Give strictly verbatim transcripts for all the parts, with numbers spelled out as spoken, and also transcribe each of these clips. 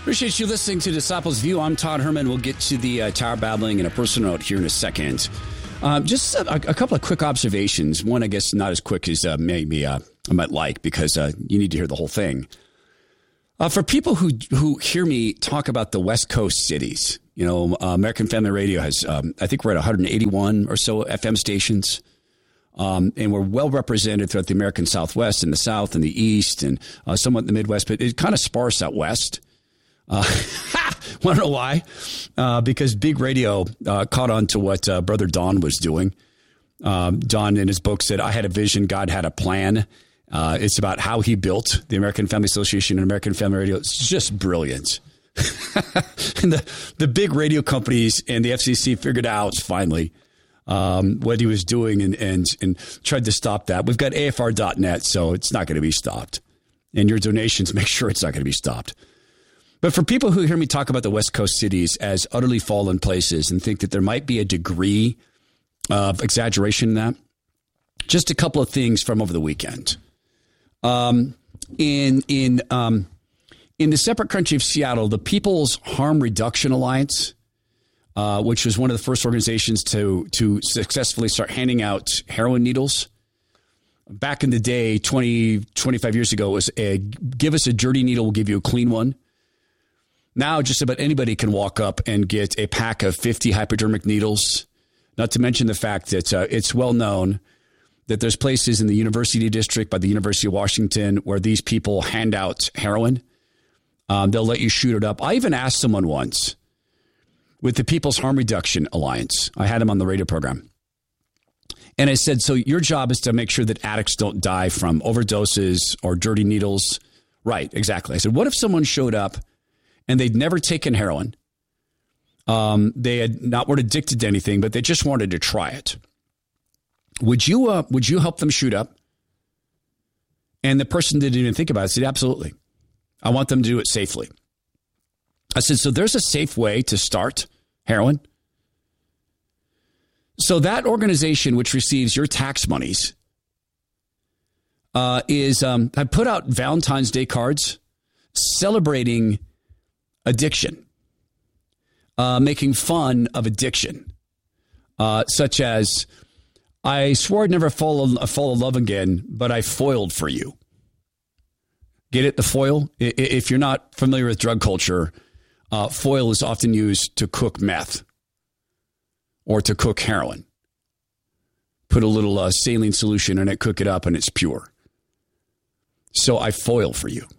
Appreciate you listening to Disciples View. I'm Todd Herman. We'll get to the uh, tower babbling and a personal note here in a second. Um, just a, a couple of quick observations. One, I guess, not as quick as uh, maybe uh, I might like, because uh, you need to hear the whole thing. Uh, for people who who hear me talk about the West Coast cities, you know, uh, American Family Radio has, um, I think we're at one hundred eighty-one or so F M stations. Um, and we're well represented throughout the American Southwest and the South and the East and uh, somewhat in the Midwest, but it's kind of sparse out West. Uh, want to know why? Uh, because Big Radio uh, caught on to what uh, Brother Don was doing. Um, Don, in his book, said, I had a vision, God had a plan. Uh, it's about how he built the American Family Association and American Family Radio. It's just brilliant. And the, the big radio companies and the F C C figured out finally um, what he was doing and, and, and tried to stop that. We've got A F R dot net, so it's not going to be stopped. And your donations make sure it's not going to be stopped. But for people who hear me talk about the West Coast cities as utterly fallen places and think that there might be a degree of exaggeration in that, just a couple of things from over the weekend. Um, in in um, in the separate country of Seattle, the People's Harm Reduction Alliance, uh, which was one of the first organizations to to successfully start handing out heroin needles. Back in the day, twenty, twenty-five years ago, it was a, give us a dirty needle, we'll give you a clean one. Now, just about anybody can walk up and get a pack of fifty hypodermic needles, not to mention the fact that uh, it's well known that there's places in the University District by the University of Washington where these people hand out heroin. Um, they'll let you shoot it up. I even asked someone once with the People's Harm Reduction Alliance. I had him on the radio program. And I said, so your job is to make sure that addicts don't die from overdoses or dirty needles. Right, exactly. I said, what if someone showed up and they'd never taken heroin? Um, they had not were addicted to anything, but they just wanted to try it. Would you uh, would you help them shoot up? And the person didn't even think about it. I said, absolutely. I want them to do it safely. I said, so there's a safe way to start heroin. So that organization, which receives your tax monies, uh, is um, I put out Valentine's Day cards celebrating addiction, uh, making fun of addiction, uh, such as, I swore I'd never fall in, fall in love again, but I foiled for you. Get it? The foil? If you're not familiar with drug culture, uh, foil is often used to cook meth or to cook heroin. Put a little uh, saline solution in it, cook it up, and it's pure. So I foil for you.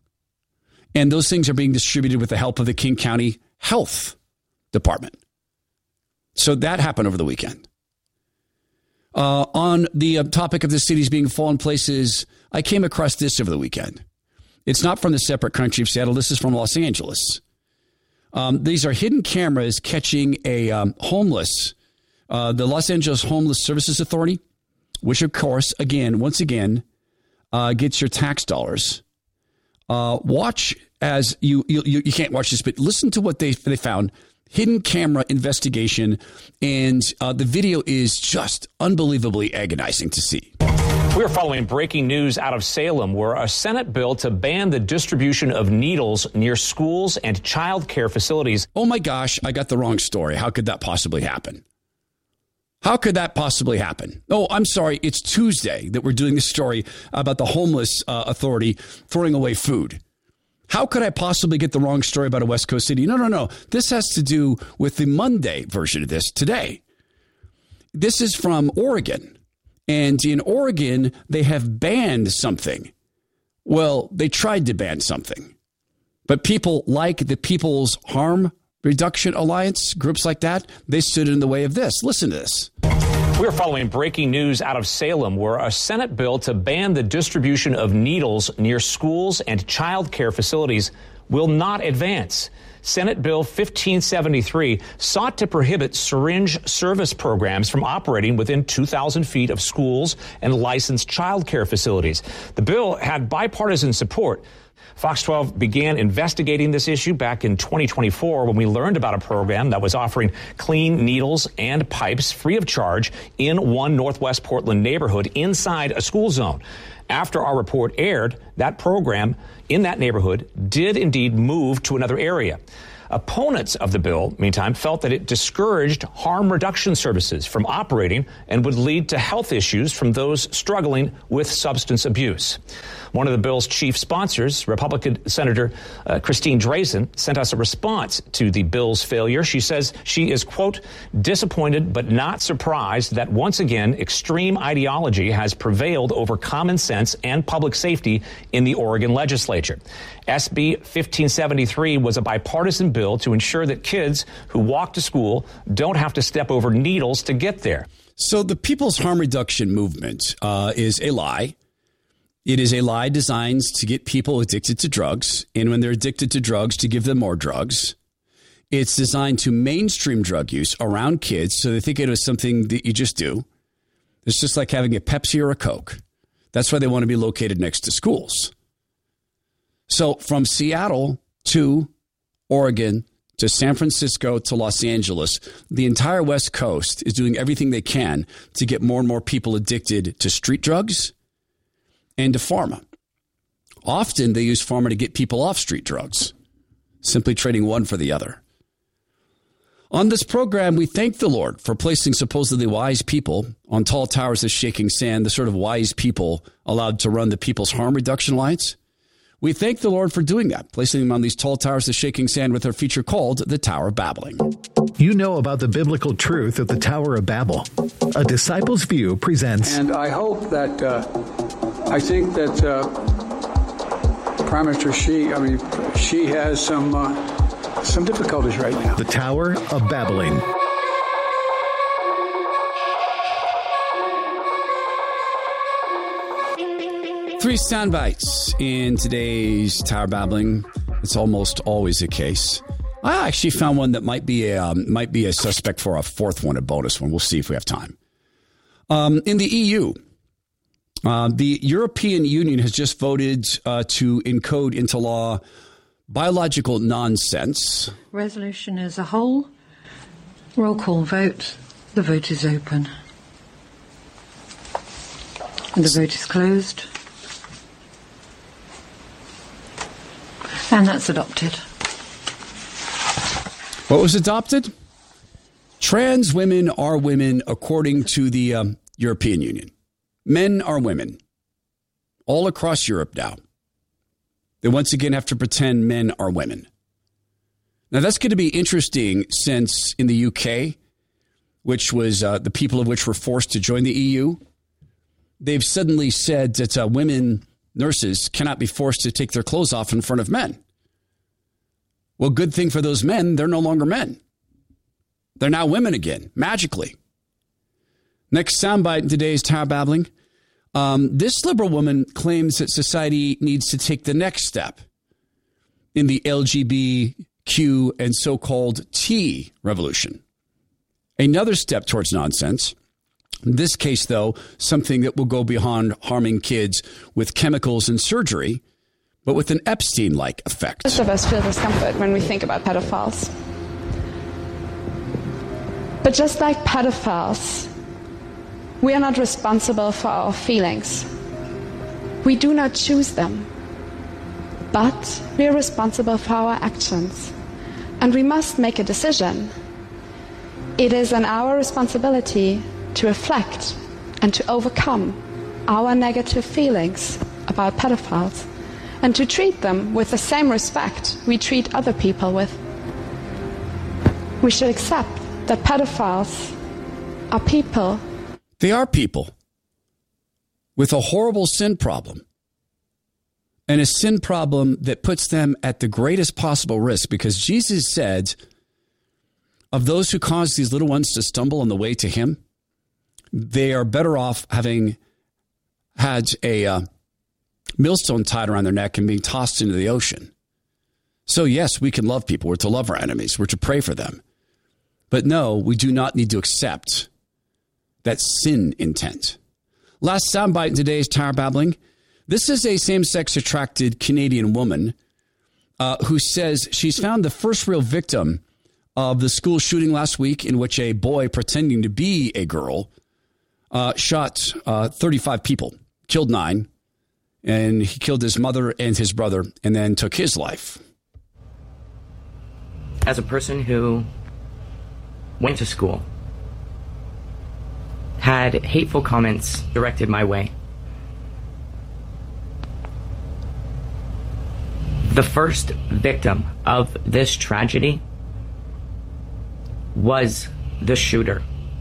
And those things are being distributed with the help of the King County Health Department. So that happened over the weekend. Uh, on the uh, topic of the cities being fallen places, I came across this over the weekend. It's not from the separate country of Seattle. This is from Los Angeles. Um, these are hidden cameras catching a um, homeless, uh, the Los Angeles Homeless Services Authority, which, of course, again, once again, uh, gets your tax dollars. Uh, watch as you, you you can't watch this, but listen to what they they found. Hidden camera investigation, and uh, the video is just unbelievably agonizing to see. We are following breaking news out of Salem, where a Senate bill to ban the distribution of needles near schools and child care facilities. Oh my gosh, I got the wrong story. How could that possibly happen? How could that possibly happen? Oh, I'm sorry. It's Tuesday that we're doing this story about the homeless uh, authority throwing away food. How could I possibly get the wrong story about a West Coast city? No, no, no. This has to do with the Monday version of this today. This is from Oregon. And in Oregon, they have banned something. Well, they tried to ban something. But people like the People's Harm Reduction Alliance, groups like that, they stood in the way of this. Listen to this. We are following breaking news out of Salem, where a Senate bill to ban the distribution of needles near schools and child care facilities will not advance. Senate Bill fifteen seventy-three sought to prohibit syringe service programs from operating within two thousand feet of schools and licensed child care facilities. The bill had bipartisan support. Fox twelve began investigating this issue back in twenty twenty-four when we learned about a program that was offering clean needles and pipes free of charge in one Northwest Portland neighborhood inside a school zone. After our report aired, that program in that neighborhood did indeed move to another area. Opponents of the bill, meantime, felt that it discouraged harm reduction services from operating and would lead to health issues from those struggling with substance abuse. One of the bill's chief sponsors, Republican Senator uh, Christine Drazan, sent us a response to the bill's failure. She says she is, quote, disappointed but not surprised that once again extreme ideology has prevailed over common sense and public safety in the Oregon legislature. S B fifteen seventy-three was a bipartisan bill to ensure that kids who walk to school don't have to step over needles to get there. So the People's Harm Reduction Movement uh, is a lie. It is a lie designed to get people addicted to drugs, and when they're addicted to drugs, to give them more drugs. It's designed to mainstream drug use around kids so they think it is something that you just do. It's just like having a Pepsi or a Coke. That's why they want to be located next to schools. So from Seattle to Oregon to San Francisco to Los Angeles, the entire West Coast is doing everything they can to get more and more people addicted to street drugs and to pharma. Often they use pharma to get people off street drugs, simply trading one for the other. On this program, we thank the Lord for placing supposedly wise people on tall towers of shaking sand, the sort of wise people allowed to run the People's Harm Reduction Alliance. We thank the Lord for doing that, placing them on these tall towers of shaking sand with our feature called The Tower of Babbling. You know about the biblical truth of the Tower of Babel. A Disciple's View presents. And I hope that, uh, I think that uh, Prime Minister Xi, I mean, Xi has some, uh, some difficulties right now. The Tower of Babbling. Three sound bites in today's Tower Babbling. It's almost always the case. I actually found one that might be a, um, might be a suspect for a fourth one, a bonus one. We'll see if we have time. Um, in the E U, uh, the European Union has just voted uh, to encode into law biological nonsense. Resolution as a whole. Roll call vote. The vote is open. And the vote is closed. And that's adopted. What was adopted? Trans women are women according to the um, European Union. Men are women. All across Europe now. They once again have to pretend men are women. Now that's going to be interesting since in the U K, which was uh, the people of which were forced to join the E U, they've suddenly said that uh, women nurses cannot be forced to take their clothes off in front of men. Well, good thing for those men, they're no longer men. They're now women again, magically. Next soundbite in today's Tower Babbling. Um, this liberal woman claims that society needs to take the next step in the L G B T Q and so-called T revolution. Another step towards nonsense. In this case, though, something that will go beyond harming kids with chemicals and surgery, but with an Epstein-like effect. Most of us feel discomfort when we think about pedophiles. But just like pedophiles, we are not responsible for our feelings. We do not choose them. But we are responsible for our actions. And we must make a decision. It is an our responsibility to reflect and to overcome our negative feelings about pedophiles and to treat them with the same respect we treat other people with. We should accept that pedophiles are people. They are people with a horrible sin problem, and a sin problem that puts them at the greatest possible risk, because Jesus said of those who cause these little ones to stumble on the way to him, they are better off having had a uh, millstone tied around their neck and being tossed into the ocean. So, yes, we can love people. We're to love our enemies. We're to pray for them. But no, we do not need to accept that sin intent. Last soundbite in today's Tower Babbling. This is a same-sex attracted Canadian woman uh, who says she's found the first real victim of the school shooting last week, in which a boy pretending to be a girl Uh, shot uh, thirty-five people, killed nine, and he killed his mother and his brother and then took his life. As a person who went to school, had hateful comments directed my way, the first victim of this tragedy was the shooter.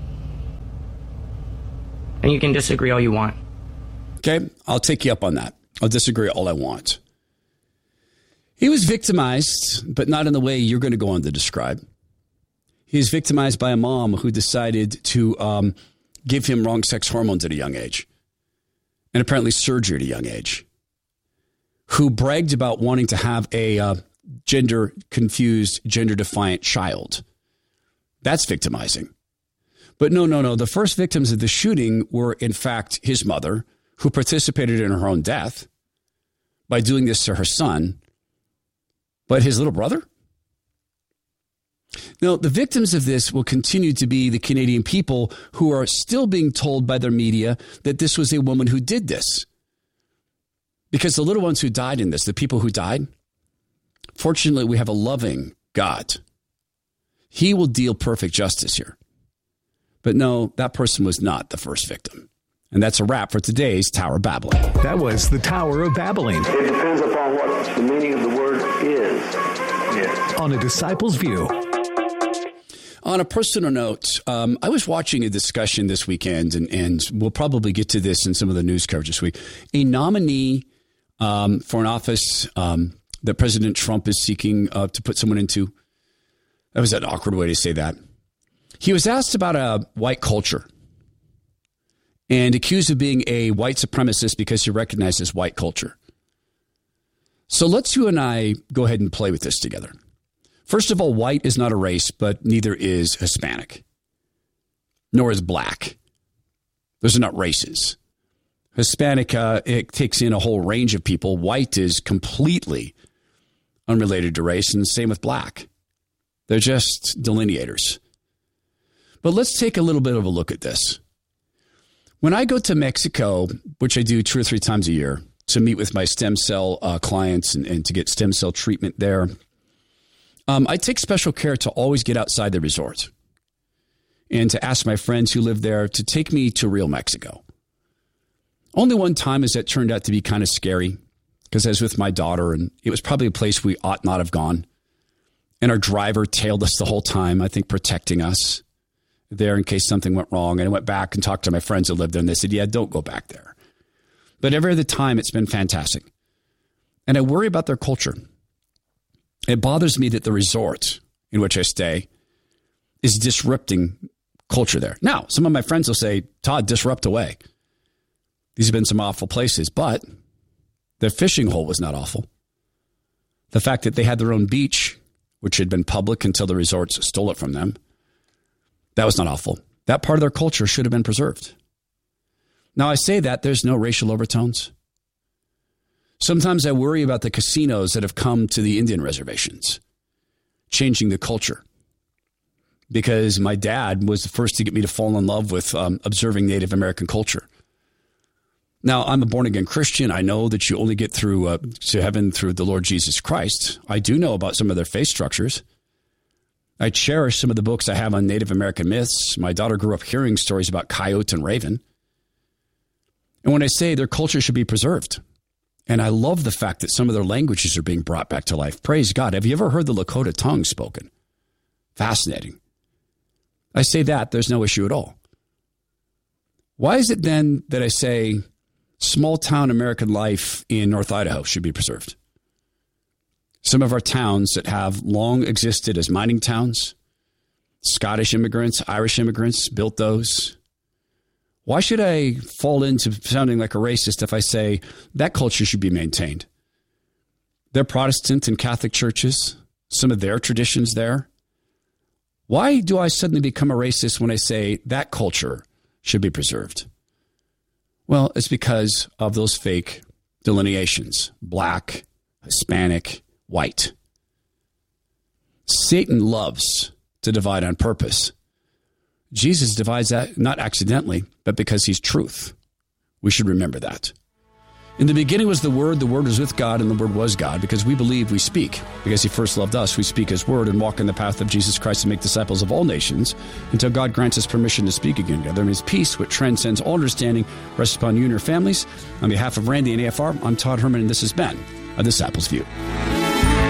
And you can disagree all you want. Okay, I'll take you up on that. I'll disagree all I want. He was victimized, but not in the way you're going to go on to describe. He was victimized by a mom who decided to um, give him wrong sex hormones at a young age, and apparently surgery at a young age, who bragged about wanting to have a uh, gender-confused, gender-defiant child. That's victimizing. But no, no, no. The first victims of the shooting were, in fact, his mother, who participated in her own death by doing this to her son. But his little brother? Now, the victims of this will continue to be the Canadian people who are still being told by their media that this was a woman who did this. Because the little ones who died in this, the people who died, fortunately, we have a loving God. He will deal perfect justice here. But no, that person was not the first victim. And that's a wrap for today's Tower of Babbling. That was the Tower of Babbling. It depends upon what the meaning of the word is. Yes. On A Disciple's View. On a personal note, um, I was watching a discussion this weekend, and, and we'll probably get to this in some of the news coverage this week. A nominee um, for an office um, that President Trump is seeking uh, to put someone into. That was an awkward way to say that. He was asked about a white culture and accused of being a white supremacist because he recognizes white culture. So let's you and I go ahead and play with this together. First of all, white is not a race, but neither is Hispanic, nor is black. Those are not races. Hispanic, uh, it takes in a whole range of people. White is completely unrelated to race, and the same with black. They're just delineators. But let's take a little bit of a look at this. When I go to Mexico, which I do two or three times a year, to meet with my stem cell uh, clients and, and to get stem cell treatment there, um, I take special care to always get outside the resort and to ask my friends who live there to take me to real Mexico. Only one time has that turned out to be kind of scary because I was with my daughter and it was probably a place we ought not have gone. And our driver tailed us the whole time, I think protecting us there in case something went wrong. And I went back and talked to my friends who lived there and they said, yeah, don't go back there. But every other time it's been fantastic. And I worry about their culture. It bothers me that the resort in which I stay is disrupting culture there. Now, some of my friends will say, Todd, disrupt away. These have been some awful places, but their fishing hole was not awful. The fact that they had their own beach, which had been public until the resorts stole it from them, that was not awful. That part of their culture should have been preserved. Now, I say that there's no racial overtones. Sometimes I worry about the casinos that have come to the Indian reservations, changing the culture. Because my dad was the first to get me to fall in love with um, observing Native American culture. Now, I'm a born-again Christian. I know that you only get through uh, to heaven through the Lord Jesus Christ. I do know about some of their faith structures. I cherish some of the books I have on Native American myths. My daughter grew up hearing stories about coyote and raven. And when I say their culture should be preserved, and I love the fact that some of their languages are being brought back to life. Praise God. Have you ever heard the Lakota tongue spoken? Fascinating. I say that, there's no issue at all. Why is it then that I say small town American life in North Idaho should be preserved? Some of our towns that have long existed as mining towns, Scottish immigrants, Irish immigrants built those. Why should I fall into sounding like a racist if I say that culture should be maintained? They're Protestant and Catholic churches, some of their traditions there. Why do I suddenly become a racist when I say that culture should be preserved? Well, it's because of those fake delineations, black, Hispanic, white. Satan loves to divide on purpose. Jesus divides that not accidentally, but because he's truth. We should remember that. In the beginning was the Word, the Word was with God, and the Word was God. Because we believe, we speak. Because he first loved us, we speak his word and walk in the path of Jesus Christ and make disciples of all nations until God grants us permission to speak again together. And his peace, which transcends all understanding, rests upon you and your families. On behalf of Randy and A F R, I'm Todd Herman, and this has been A Disciples View.